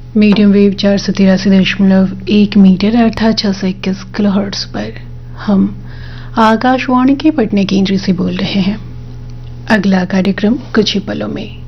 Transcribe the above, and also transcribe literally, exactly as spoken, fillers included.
Medium wave चार सौ तिरासी दशमलव एक मीटर अर्थात छह सौ इक्कीस किलोहर्ट्ज पर हम आकाशवाणी के पटना केंद्र से बोल रहे हैं। अगला कार्यक्रम कुछ ही पलों में।